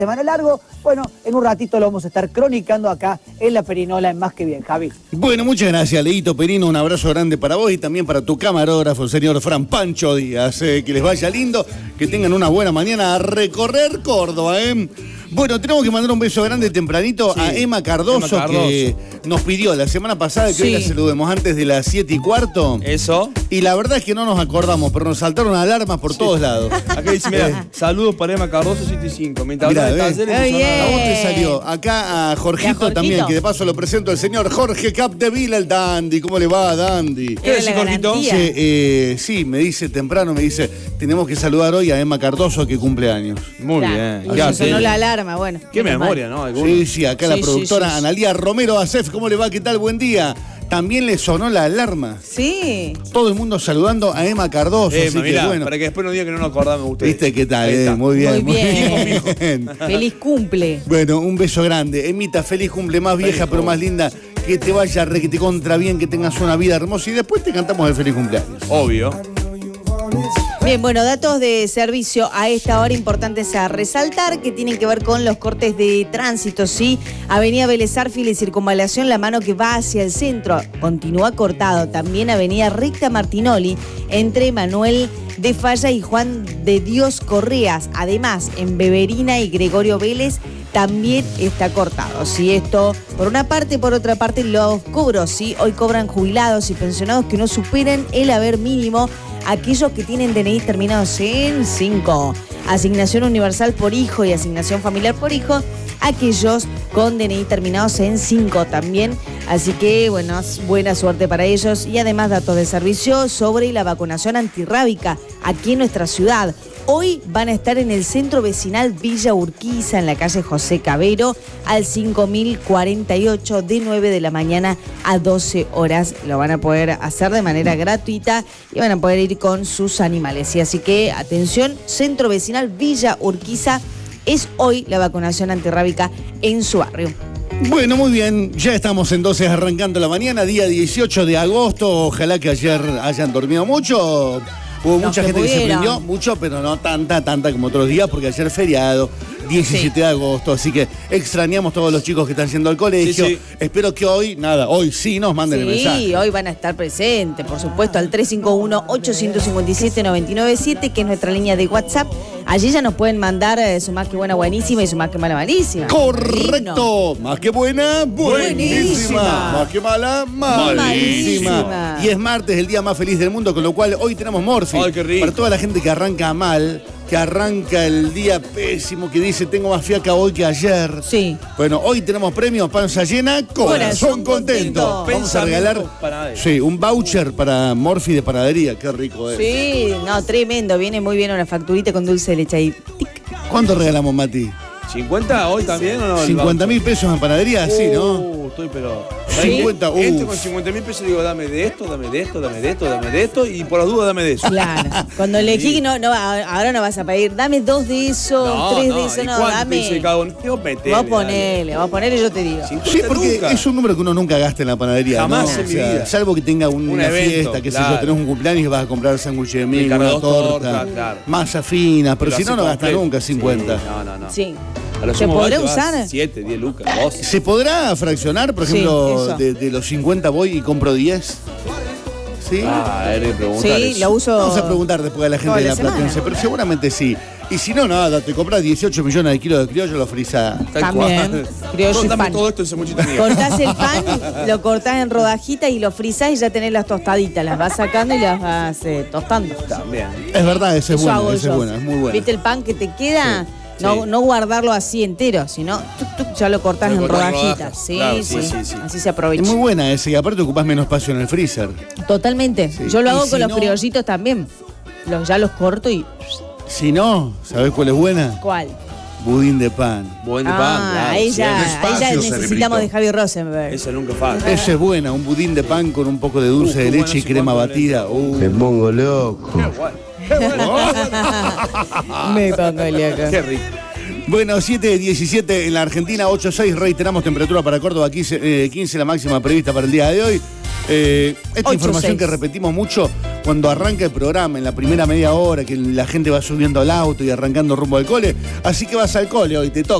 semana largo. Bueno, en un ratito lo vamos a estar cronicando acá en La Perinola en Más Que Bien, Javi. Bueno, muchas gracias, Leito Perino. Un abrazo grande para vos y también para tu camarógrafo, el señor Fran Pancho Díaz. Que les vaya lindo, que tengan una buena mañana a recorrer Córdoba, Bueno, tenemos que mandar un beso grande tempranito a Emma Cardoso, que nos pidió la semana pasada que hoy la saludemos antes de las 7:15. Eso. Y la verdad es que no nos acordamos, pero nos saltaron alarmas por todos lados. Acá dice, mira, saludos para Emma Cardoso 75. Mientras mirá, de talleres, ¿a vos te salió? Acá a Jorgito también, que de paso lo presento al señor Jorge Capdevila, el Dandy. ¿Cómo le va, Dandy? ¿Qué decís, Jorgito? Sí, me dice temprano, tenemos que saludar hoy a Emma Cardoso, que cumple años. Muy bien. Y ya sonó la alarma, bueno. Qué memoria, ¿no? Sí, acá la productora Analía Romero Acef, ¿cómo le va? ¿Qué tal? Buen día. También le sonó la alarma. Sí. Todo el mundo saludando a Emma Cardoso. Así mirá, que, bueno. para que después no diga que no nos acordamos ustedes. ¿Viste qué tal? Muy bien. Muy bien. Feliz cumple. Bueno, un beso grande. Emita, feliz cumple, más vieja pero más linda. Que te vaya que te contra bien, que tengas una vida hermosa y después te cantamos el feliz cumpleaños. Obvio. Bien, bueno, datos de servicio a esta hora importantes a resaltar que tienen que ver con los cortes de tránsito, ¿sí? Avenida Vélez Arfiel y Circunvalación, la mano que va hacia el centro, continúa cortado. También Avenida Ricta Martinoli, entre Manuel de Falla y Juan de Dios Correas. Además, en Beverina y Gregorio Vélez también está cortado, ¿sí? Esto, por una parte, por otra parte, los cobros, ¿sí? Hoy cobran jubilados y pensionados que no superen el haber mínimo, aquellos que tienen DNI terminados en 5. Asignación universal por hijo y asignación familiar por hijo, aquellos con DNI terminados en 5 también. Así que, bueno, buena suerte para ellos. Y además datos de servicio sobre la vacunación antirrábica aquí en nuestra ciudad. Hoy van a estar en el centro vecinal Villa Urquiza, en la calle José Cabero, al 5048, de 9 de la mañana a 12 horas. Lo van a poder hacer de manera gratuita y van a poder ir con sus animales. Y así que, atención, centro vecinal Villa Urquiza, es hoy la vacunación antirrábica en su barrio. Bueno, muy bien, ya estamos entonces arrancando la mañana, día 18 de agosto. Ojalá que ayer hayan dormido mucho. Hubo mucha gente que se prendió, mucho, pero no tanta como otros días, porque ayer feriado, 17 de agosto, así que extrañamos todos los chicos que están yendo al colegio. Sí. Espero que hoy sí nos manden el mensaje. Sí, hoy van a estar presentes, por supuesto, al 351-857-997, que es nuestra línea de WhatsApp. Allí ya nos pueden mandar su más que buena, buenísima y su más que mala, malísima. ¡Correcto! Más que buena, buenísima. Más que mala, malísima. Y es martes, el día más feliz del mundo, con lo cual hoy tenemos Morphy. ¡Ay, qué rico! Para toda la gente que arranca mal, que arranca el día pésimo, que dice tengo más fiaca hoy que ayer. Sí. Bueno, hoy tenemos premios, panza llena, corazón contento. Vamos a regalar un voucher para Morphy de panadería. Qué rico es. Sí, no, tremendo. Viene muy bien una facturita con dulce de leche ahí. ¡Tic! ¿Cuánto regalamos, Mati? ¿50 hoy también o no? 50.000 pesos en panadería, sí, ¿no? Estoy pero... 50, con 50.000 pesos digo, dame de esto, dame de esto, dame de esto, dame de esto y por las dudas dame de eso. Claro. Cuando elegí, ahora no vas a pedir, dame 2 de eso, 3 de eso, no, dame. Vos ponele y yo te digo. Sí, porque es un número que uno nunca gasta en la panadería. Jamás en mi vida. Salvo que tenga una fiesta, qué sé yo, tenés un cumpleaños y vas a comprar sándwich de miga, una torta, masa fina, pero si no gasta nunca 50. No. Sí. ¿Se podrá usar? 7, 10 lucas, 12. ¿Se podrá fraccionar? Por ejemplo, de los 50 voy y compro 10. ¿Sí? Sí, lo uso. Vamos a preguntar después a la gente de la Platense, pero seguramente sí. Y si no, nada, te compras 18 millones de kilos de criollo, lo frisás. También. Criollo y pan. Todo esto en sanguchito mío. Cortás el pan, lo cortás en rodajitas y lo frisás y ya tenés las tostaditas. Las vas sacando y las vas tostando. También. Es verdad, ese es bueno, es muy bueno. ¿Viste el pan que te queda? Sí. No guardarlo así entero, sino ya lo cortás en rodajitas. Sí. Así se aprovecha. Es muy buena esa y aparte ocupás menos espacio en el freezer. Totalmente. Sí. Yo lo hago con los criollitos también. Ya los corto y... Si no, ¿sabés cuál es buena? ¿Cuál? Budín de pan. Budín de pan, claro. Ahí ya necesitamos de Javi Rosenberg. Eso nunca falta. Esa es buena, un budín de pan con un poco de dulce de leche y crema batida. Me pongo loco. Qué bueno. Me pongo loco. Qué rico. Bueno, 7:17 en la Argentina, 8:06, reiteramos temperatura para Córdoba, 15 la máxima prevista para el día de hoy. Esta información que repetimos mucho, cuando arranca el programa, en la primera media hora, que la gente va subiendo al auto y arrancando rumbo al cole. Así que vas al cole hoy, te toca.